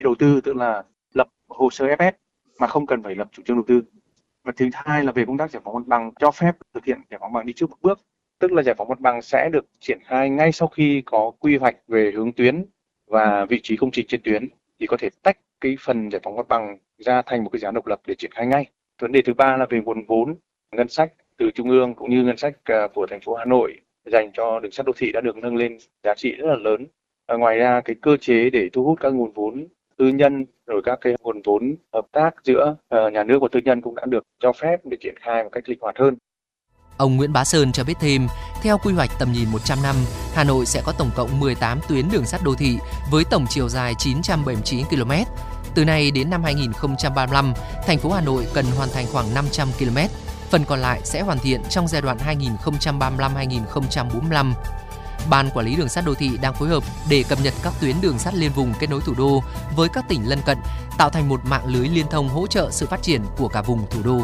đầu tư, tức là lập hồ sơ FS mà không cần phải lập chủ trương đầu tư. Và thứ hai là về công tác giải phóng mặt bằng, cho phép thực hiện giải phóng mặt bằng đi trước một bước, tức là giải phóng mặt bằng sẽ được triển khai ngay sau khi có quy hoạch về hướng tuyến và vị trí công trình trên tuyến, thì có thể tách cái phần giải phóng mặt bằng ra thành một cái dự án độc lập để triển khai ngay. Vấn đề thứ ba là về nguồn vốn ngân sách từ trung ương cũng như ngân sách của thành phố Hà Nội dành cho đường sắt đô thị đã được nâng lên giá trị rất là lớn. Ngoài ra cái cơ chế để thu hút các nguồn vốn tư nhân rồi các cái nguồn vốn hợp tác giữa nhà nước và tư nhân cũng đã được cho phép để triển khai một cách linh hoạt hơn. Ông Nguyễn Bá Sơn cho biết thêm, theo quy hoạch tầm nhìn 100 năm, Hà Nội sẽ có tổng cộng 18 tuyến đường sắt đô thị với tổng chiều dài 979 km. Từ nay đến năm 2035, thành phố Hà Nội cần hoàn thành khoảng 500 km. Phần còn lại sẽ hoàn thiện trong giai đoạn 2035-2045. Ban Quản lý Đường sắt Đô thị đang phối hợp để cập nhật các tuyến đường sắt liên vùng kết nối thủ đô với các tỉnh lân cận, tạo thành một mạng lưới liên thông hỗ trợ sự phát triển của cả vùng thủ đô.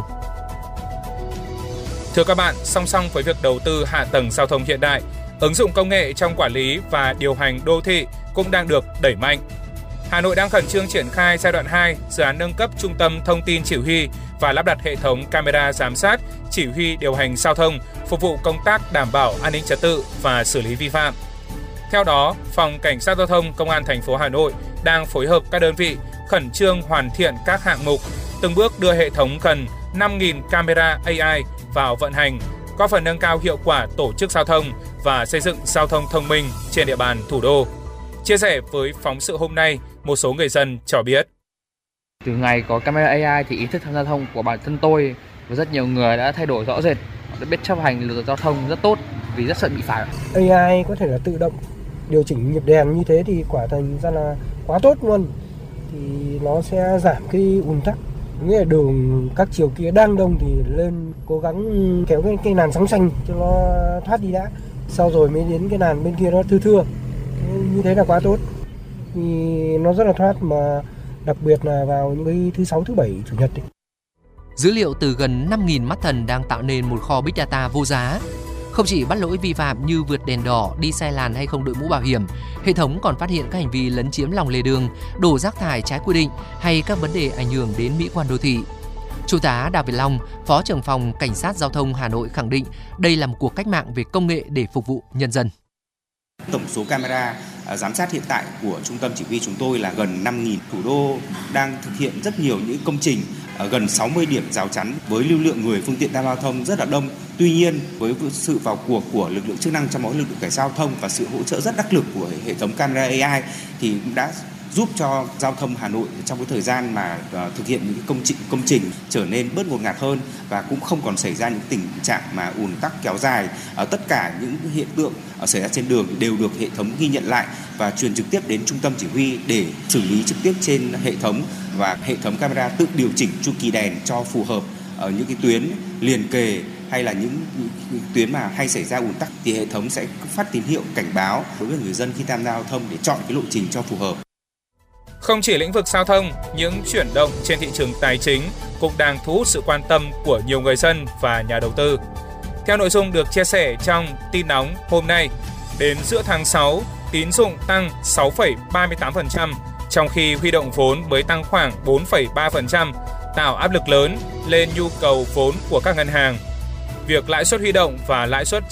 Thưa các bạn, song song với việc đầu tư hạ tầng giao thông hiện đại, ứng dụng công nghệ trong quản lý và điều hành đô thị cũng đang được đẩy mạnh. Hà Nội đang khẩn trương triển khai giai đoạn 2 dự án nâng cấp trung tâm thông tin chỉ huy và lắp đặt hệ thống camera giám sát, chỉ huy điều hành giao thông, phục vụ công tác đảm bảo an ninh trật tự và xử lý vi phạm. Theo đó, Phòng Cảnh sát Giao thông Công an thành phố Hà Nội đang phối hợp các đơn vị khẩn trương hoàn thiện các hạng mục, từng bước đưa hệ thống gần 5.000 camera AI vào vận hành, góp phần nâng cao hiệu quả tổ chức giao thông và xây dựng giao thông thông minh trên địa bàn thủ đô. Chia sẻ với phóng sự hôm nay, một số người dân cho biết. Từ ngày có camera AI thì ý thức tham gia giao thông của bản thân tôi và rất nhiều người đã thay đổi rõ rệt. Họ đã biết chấp hành luật giao thông rất tốt vì rất sợ bị phạt. AI có thể là tự động điều chỉnh nhịp đèn như thế thì quả thành ra là quá tốt luôn. Thì nó sẽ giảm cái ùn tắc. Nghĩa là đường các chiều kia đang đông thì lên cố gắng kéo cái làn sóng xanh cho nó thoát đi đã. Sau rồi mới đến cái làn bên kia nó thưa. Như thế là quá tốt. Thì nó rất là thoát, mà đặc biệt là vào những cái thứ 6, thứ 7, chủ nhật ấy. Dữ liệu từ gần 5.000 mắt thần đang tạo nên một kho big data vô giá. Không chỉ bắt lỗi vi phạm như vượt đèn đỏ, đi sai làn hay không đội mũ bảo hiểm, hệ thống còn phát hiện các hành vi lấn chiếm lòng lề đường, đổ rác thải trái quy định hay các vấn đề ảnh hưởng đến mỹ quan đô thị. Trung tá Đào Việt Long, Phó trưởng phòng Cảnh sát Giao thông Hà Nội khẳng định đây là một cuộc cách mạng về công nghệ để phục vụ nhân dân. Tổng số camera giám sát hiện tại của trung tâm chỉ huy chúng tôi là gần 5.000. Thủ đô đang thực hiện rất nhiều những công trình, gần 60 điểm rào chắn với lưu lượng người phương tiện tham gia giao thông rất là đông. Tuy nhiên, với sự vào cuộc của lực lượng chức năng trong đó lực lượng cảnh sát giao thông và sự hỗ trợ rất đắc lực của hệ thống camera AI thì cũng đã giúp cho giao thông Hà Nội trong cái thời gian mà thực hiện những công trình trở nên bớt ngột ngạt hơn và cũng không còn xảy ra những tình trạng mà ùn tắc kéo dài. Tất cả những hiện tượng xảy ra trên đường đều được hệ thống ghi nhận lại và truyền trực tiếp đến trung tâm chỉ huy để xử lý trực tiếp trên hệ thống, và hệ thống camera tự điều chỉnh chu kỳ đèn cho phù hợp ở những cái tuyến liền kề hay là những tuyến mà hay xảy ra ùn tắc thì hệ thống sẽ phát tín hiệu cảnh báo đối với người dân khi tham gia giao thông để chọn cái lộ trình cho phù hợp. Không chỉ lĩnh vực giao thông, những chuyển động trên thị trường tài chính cũng đang thu hút sự quan tâm của nhiều người dân và nhà đầu tư. Theo nội dung được chia sẻ trong tin nóng hôm nay, đến giữa tháng 6, tín dụng tăng 6,38%, trong khi huy động vốn mới tăng khoảng 4,3%, tạo áp lực lớn lên nhu cầu vốn của các ngân hàng. Việc lãi suất huy động và lãi suất